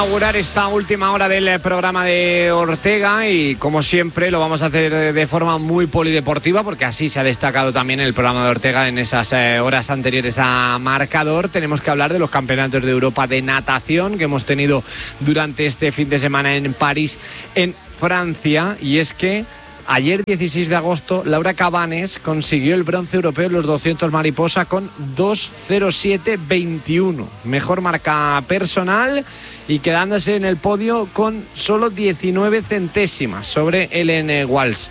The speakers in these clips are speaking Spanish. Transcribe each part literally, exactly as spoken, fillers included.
Inaugurar esta última hora del programa de Ortega y como siempre lo vamos a hacer de forma muy polideportiva porque así se ha destacado también el programa de Ortega en esas eh, horas anteriores a Marcador. Tenemos que hablar de los campeonatos de Europa de natación que hemos tenido durante este fin de semana en París, en Francia, y es que ayer dieciséis de agosto Laura Cabanes consiguió el bronce europeo en los doscientos mariposa con dos cero siete veintiuno, mejor marca personal y quedándose en el podio con solo diecinueve centésimas sobre Ellen Walsh.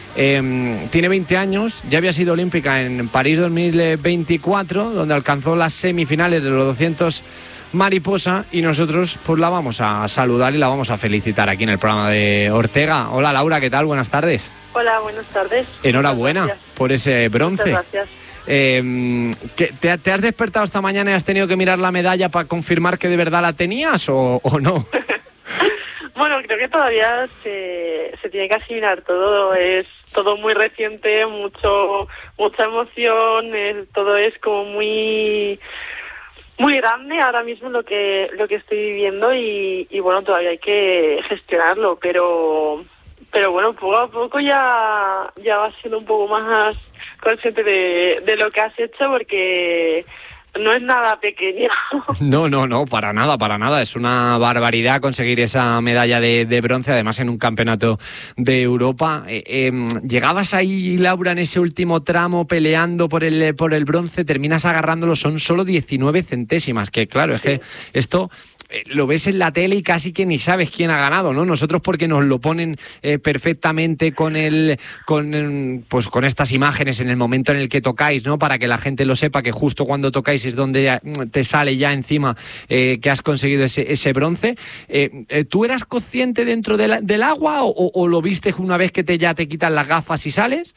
Eh, tiene veinte años, ya había sido olímpica en París dos mil veinticuatro, donde alcanzó las semifinales de los doscientos mariposa, y nosotros pues la vamos a saludar y la vamos a felicitar aquí en el programa de Ortega. Hola Laura, ¿qué tal? Buenas tardes. Hola, buenas tardes. Enhorabuena por ese bronce. Muchas gracias. Eh, ¿qué, te, ¿Te has despertado esta mañana y has tenido que mirar la medalla para confirmar que de verdad la tenías o, o no? Bueno, creo que todavía se, se tiene que asimilar todo, es todo muy reciente, mucho mucha emoción, es, todo es como muy muy grande ahora mismo lo que lo que estoy viviendo y, y bueno, todavía hay que gestionarlo, pero pero bueno, poco a poco ya ya vas siendo un poco más consciente de, de lo que has hecho, porque no es nada pequeño. No, no, no, para nada, para nada. Es una barbaridad conseguir esa medalla de, de bronce, además en un campeonato de Europa. Eh, eh, llegabas ahí, Laura, en ese último tramo peleando por el, por el bronce, terminas agarrándolo, son solo diecinueve centésimas, que claro, es que esto eh, lo ves en la tele y casi que ni sabes quién ha ganado, ¿no? Nosotros porque nos lo ponen eh, perfectamente con el, con, pues con estas imágenes en el momento en el que tocáis, ¿no? Para que la gente lo sepa, que justo cuando tocáis es donde te sale ya encima eh, que has conseguido ese, ese bronce. Eh, ¿Tú eras consciente dentro de la, del agua o, o lo viste una vez que te, ya te quitan las gafas y sales?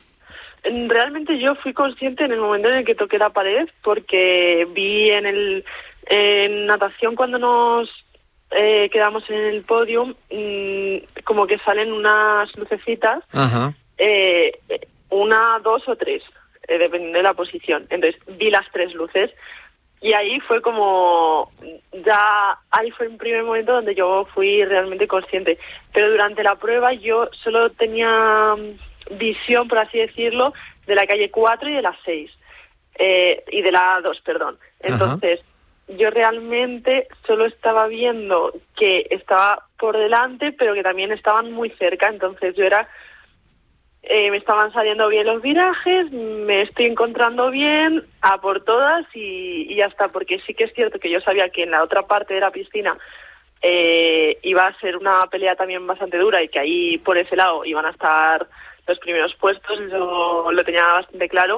Realmente yo fui consciente en el momento en el que toqué la pared, porque vi en el en natación cuando nos eh, quedamos en el podio, mmm, como que salen unas lucecitas. Ajá. Eh, una, dos o tres, eh, dependiendo de la posición. Entonces vi las tres luces y ahí fue como, ya ahí fue un primer momento donde yo fui realmente consciente. Pero durante la prueba yo solo tenía visión, por así decirlo, de la calle cuatro y de la seis, eh, y de la dos, perdón. Entonces ajá, yo realmente solo estaba viendo que estaba por delante, pero que también estaban muy cerca. Entonces yo era, eh, me estaban saliendo bien los virajes, me estoy encontrando bien, a por todas y, y ya está. Porque sí que es cierto que yo sabía que en la otra parte de la piscina eh, iba a ser una pelea también bastante dura y que ahí por ese lado iban a estar los primeros puestos, eso lo tenía bastante claro.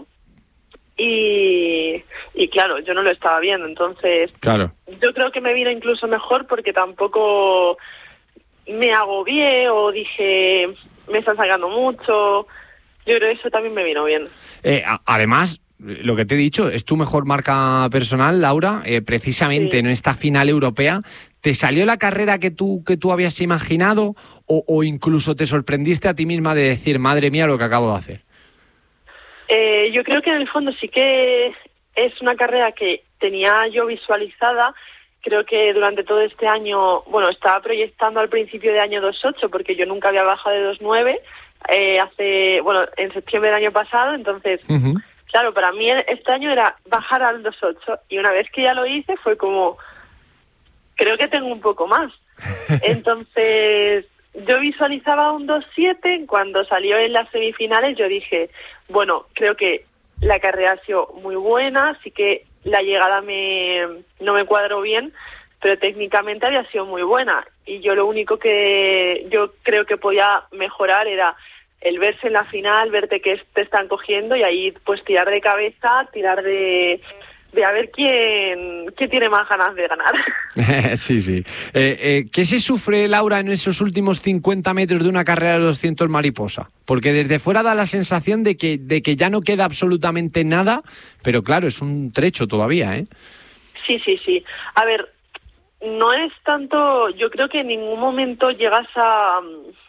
Y, y claro, yo no lo estaba viendo, entonces claro, yo creo que me vino incluso mejor porque tampoco me agobié o dije me están sacando mucho. Yo creo que eso también me vino bien. Eh, además, lo que te he dicho, es tu mejor marca personal, Laura, eh, precisamente sí, en esta final europea. ¿Te salió la carrera que tú, que tú habías imaginado o, o incluso te sorprendiste a ti misma de decir, madre mía, lo que acabo de hacer? Eh, yo creo que en el fondo sí que es una carrera que tenía yo visualizada. Creo que durante todo este año, bueno, estaba proyectando al principio de año dos ocho porque yo nunca había bajado de dos nueve, eh, hace, bueno, en septiembre del año pasado. Entonces, uh-huh, claro, para mí este año era bajar al dos ocho y una vez que ya lo hice fue como, creo que tengo un poco más. Entonces yo visualizaba un dos siete. Cuando salió en las semifinales yo dije, bueno, creo que la carrera ha sido muy buena, así que la llegada me no me cuadró bien, pero técnicamente había sido muy buena y yo lo único que yo creo que podía mejorar era el verse en la final, verte que te están cogiendo y ahí pues tirar de cabeza, tirar de de a ver quién, quién tiene más ganas de ganar. Sí, sí. Eh, eh, ¿Qué se sufre, Laura, en esos últimos cincuenta metros de una carrera de doscientos mariposa? Porque desde fuera da la sensación de que, de que ya no queda absolutamente nada, pero claro, es un trecho todavía, ¿eh? Sí, sí, sí. A ver, no es tanto, yo creo que en ningún momento llegas a,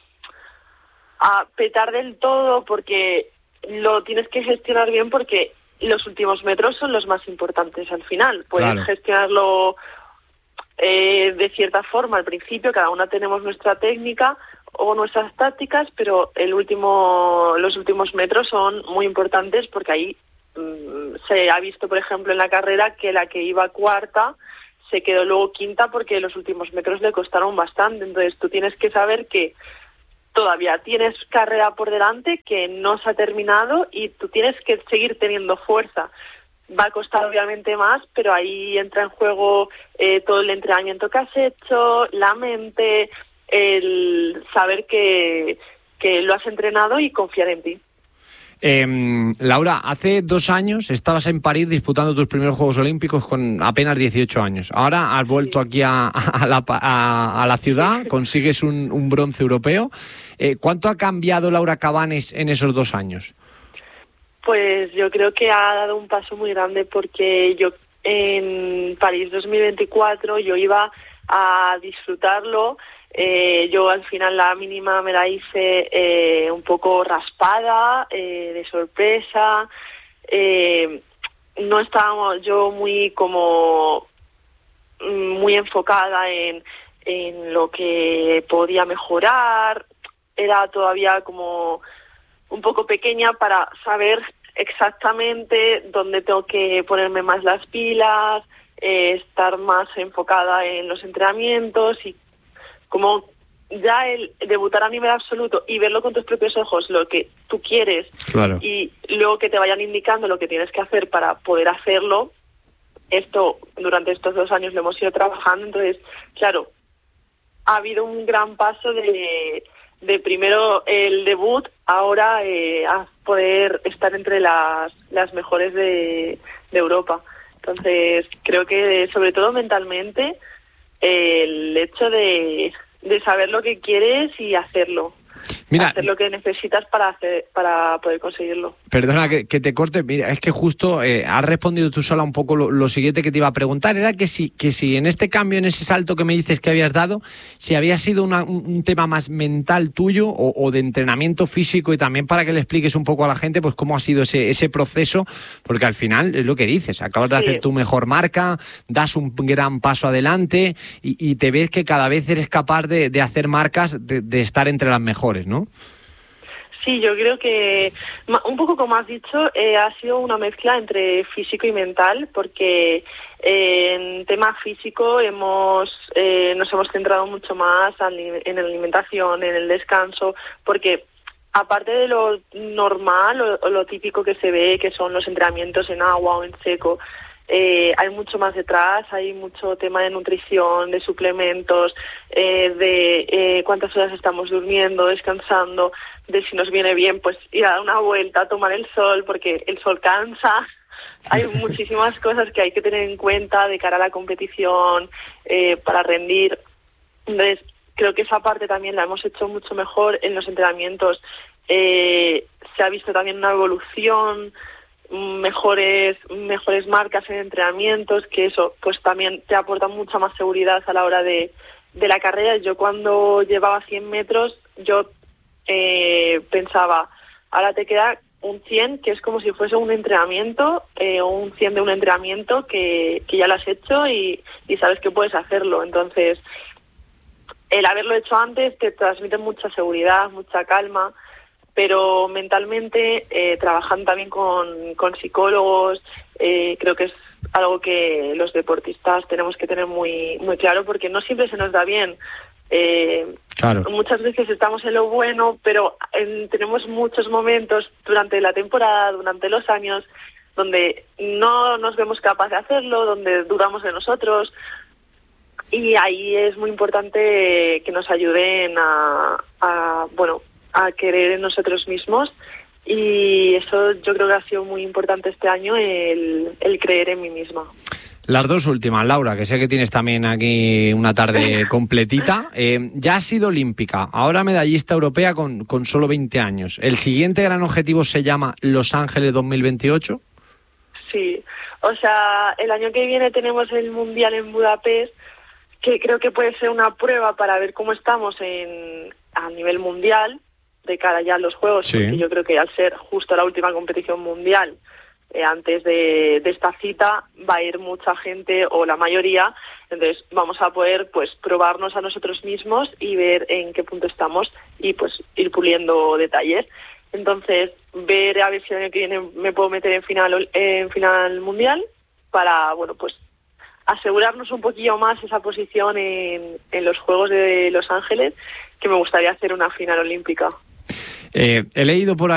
a petar del todo porque lo tienes que gestionar bien, porque los últimos metros son los más importantes al final. Puedes claro gestionarlo eh, de cierta forma al principio, cada una tenemos nuestra técnica o nuestras tácticas, pero el último, los últimos metros son muy importantes porque ahí mmm, se ha visto, por ejemplo, en la carrera que la que iba cuarta se quedó luego quinta porque los últimos metros le costaron bastante. Entonces tú tienes que saber que todavía tienes carrera por delante, que no se ha terminado y tú tienes que seguir teniendo fuerza. Va a costar obviamente más, pero ahí entra en juego eh, todo el entrenamiento que has hecho, la mente, el saber que, que lo has entrenado y confiar en ti. Eh, Laura, hace dos años estabas en París disputando tus primeros Juegos Olímpicos con apenas dieciocho años. Ahora has vuelto sí. aquí a, a, la, a, a la ciudad, consigues un, un bronce europeo. Eh, ¿Cuánto ha cambiado Laura Cabanes en esos dos años? Pues yo creo que ha dado un paso muy grande porque yo en París dos mil veinticuatro yo iba a disfrutarlo. Eh, yo al final la mínima me la hice eh, un poco raspada, eh, de sorpresa. Eh, no estábamos yo muy como muy enfocada en, en lo que podía mejorar. Era todavía como un poco pequeña para saber exactamente dónde tengo que ponerme más las pilas, eh, estar más enfocada en los entrenamientos y como ya el debutar a nivel absoluto y verlo con tus propios ojos, lo que tú quieres, claro. Y luego que te vayan indicando lo que tienes que hacer para poder hacerlo, esto durante estos dos años lo hemos ido trabajando. Entonces, claro, ha habido un gran paso de, de primero el debut, ahora eh, a poder estar entre las, las mejores de, de Europa. Entonces, creo que sobre todo mentalmente, el hecho de, de saber lo que quieres y hacerlo. Mira, hacer lo que necesitas para hacer, para poder conseguirlo. Perdona que, que te corte, mira, es que justo eh, has respondido tú sola un poco lo, lo siguiente que te iba a preguntar, era que si, que si en este cambio, en ese salto que me dices que habías dado, si había sido una, un, un tema más mental tuyo o, o de entrenamiento físico, y también para que le expliques un poco a la gente pues cómo ha sido ese, ese proceso, porque al final es lo que dices, acabas de sí. hacer tu mejor marca, das un gran paso adelante y, y te ves que cada vez eres capaz de, de hacer marcas, de, de estar entre las mejores, ¿no? Sí, yo creo que un poco como has dicho, eh, ha sido una mezcla entre físico y mental, porque eh, en tema físico hemos eh, nos hemos centrado mucho más en la alimentación, en el descanso, porque aparte de lo normal o, o lo típico que se ve, que son los entrenamientos en agua o en seco, Eh, hay mucho más detrás, hay mucho tema de nutrición, de suplementos, eh, de eh, cuántas horas estamos durmiendo, descansando, de si nos viene bien pues ir a dar una vuelta, tomar el sol, porque el sol cansa. Hay muchísimas cosas que hay que tener en cuenta de cara a la competición, eh, para rendir. Entonces, creo que esa parte también la hemos hecho mucho mejor en los entrenamientos. Eh, se ha visto también una evolución, mejores mejores marcas en entrenamientos, que eso pues también te aporta mucha más seguridad a la hora de, de la carrera. Yo cuando llevaba cien metros yo eh, pensaba, ahora te queda un cien que es como si fuese un entrenamiento, eh, o un cien de un entrenamiento que, que ya lo has hecho y, y sabes que puedes hacerlo. Entonces el haberlo hecho antes te transmite mucha seguridad, mucha calma, pero mentalmente, eh, trabajando también con, con psicólogos, eh, creo que es algo que los deportistas tenemos que tener muy muy claro, porque no siempre se nos da bien. Eh, claro. Muchas veces estamos en lo bueno, pero en, tenemos muchos momentos durante la temporada, durante los años, donde no nos vemos capaces de hacerlo, donde dudamos de nosotros, y ahí es muy importante que nos ayuden a, a bueno, a querer en nosotros mismos, y eso yo creo que ha sido muy importante este año, el, el creer en mí misma. Las dos últimas, Laura, que sé que tienes también aquí una tarde completita. Eh, ya has sido olímpica, ahora medallista europea con, con solo veinte años. ¿El siguiente gran objetivo se llama Los Ángeles dos mil veintiocho? Sí, o sea, el año que viene tenemos el Mundial en Budapest, que creo que puede ser una prueba para ver cómo estamos en a nivel mundial, de cara ya a los Juegos, sí. Porque yo creo que al ser justo la última competición mundial, eh, antes de, de esta cita va a ir mucha gente o la mayoría, entonces vamos a poder pues probarnos a nosotros mismos y ver en qué punto estamos y pues ir puliendo detalles. Entonces, ver a ver si el año que viene me puedo meter en final en final mundial para, bueno, pues asegurarnos un poquillo más esa posición en, en los Juegos de Los Ángeles, que me gustaría hacer una final olímpica. Eh, he leído por ahí